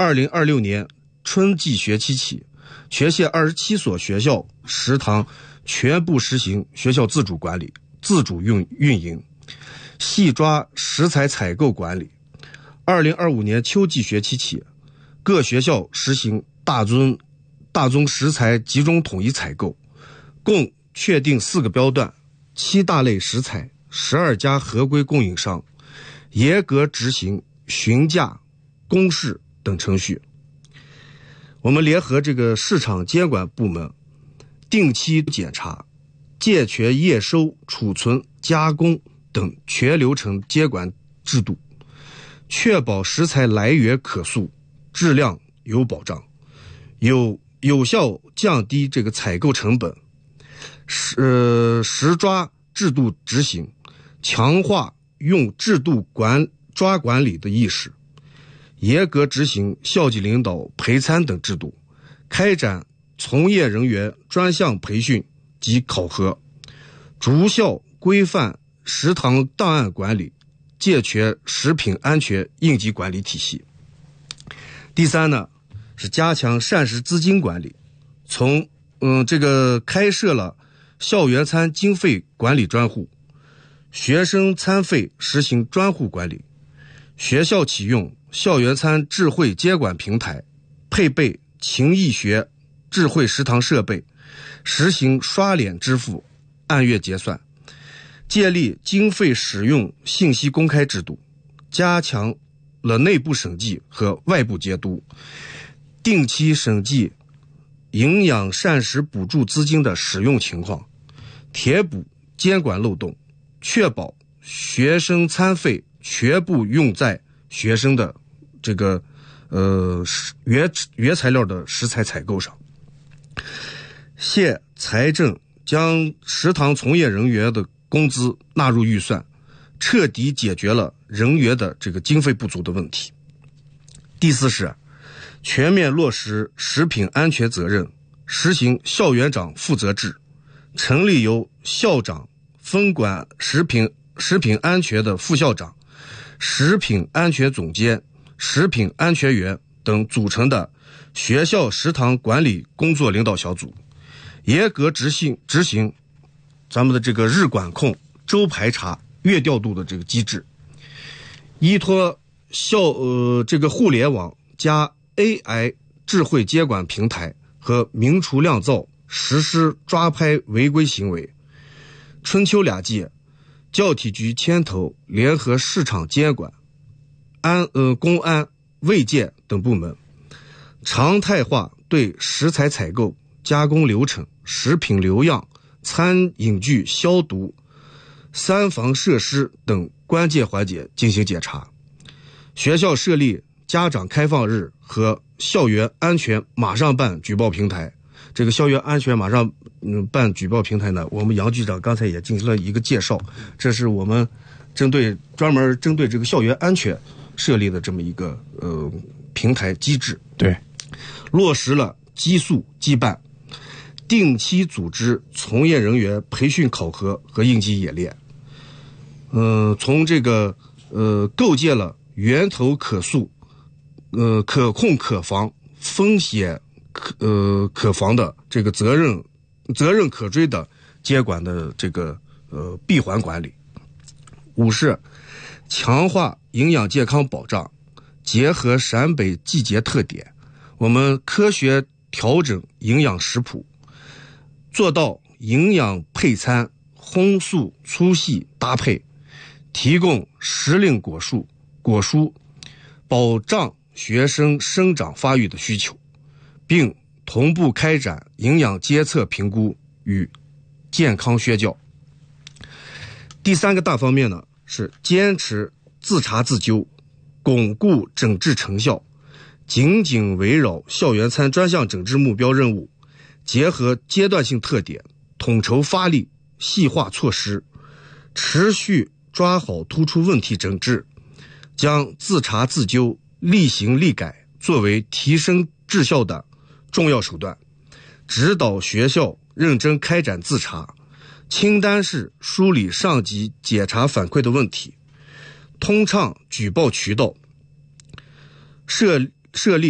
2026年春季学期起，全县27所学校食堂全部实行学校自主管理、自主运营，细抓食材采购管理。2025年秋季学期起，各学校实行大宗食材集中统一采购，共确定4个标段、7大类食材、12家合规供应商，严格执行询价、公示等程序。我们联合这个市场监管部门定期检查，健全验收、储存、加工等全流程监管制度，确保食材来源可溯，质量有保障，有效降低这个采购成本。实抓制度执行，强化用制度抓管理的意识，严格执行校级领导陪餐等制度，开展从业人员专项培训及考核，逐校规范食堂档案管理，健全食品安全应急管理体系。第三呢，是加强膳食资金管理，从开设了校园餐经费管理专户，学生餐费实行专户管理，学校启用校园餐智慧监管平台，配备勤益学智慧食堂设备，实行刷脸支付、按月结算，建立经费使用信息公开制度，加强了内部审计和外部监督，定期审计营养膳食补助资金的使用情况，填补监管漏洞，确保学生餐费全部用在学生的这个原材料的食材采购上。县财政将食堂从业人员的工资纳入预算，彻底解决了人员的这个经费不足的问题。第四是全面落实食品安全责任，实行校园长负责制，成立由校长分管食品安全的副校长、食品安全总监、食品安全员等组成的学校食堂管理工作领导小组，严格执行咱们的这个日管控、周排查、月调度的这个机制，依托这个互联网加 AI 智慧监管平台和明厨亮灶，实施抓拍违规行为。春秋2季，教体局牵头联合市场监管、公安、卫健等部门，常态化对食材采购、加工流程、食品留样、餐饮具消毒、3防设施等关键环节进行检查。学校设立家长开放日和校园安全马上办举报平台。这个校园安全马上办举报平台呢，我们杨局长刚才也进行了一个介绍，这是我们专门针对这个校园安全设立的这么一个平台机制。 对， 落实了激素激办，定期组织从业人员培训考核和应急演练。从这个构建了源头可溯、可控可防、风险可防的这个责任可追的监管的这个闭环管理。5是强化营养健康保障，结合陕北季节特点，我们科学调整营养食谱，做到营养配餐、荤素粗细搭配，提供时令果蔬，保障学生生长发育的需求，并同步开展营养监测评估与健康宣教。第3个大方面呢，是坚持自查自纠，巩固整治成效，紧紧围绕校园餐专项整治目标任务，结合阶段性特点，统筹发力，细化措施，持续抓好突出问题整治，将自查自纠、立行立改作为提升质效的重要手段，指导学校认真开展自查，清单式梳理上级检查反馈的问题，通畅举报渠道，设立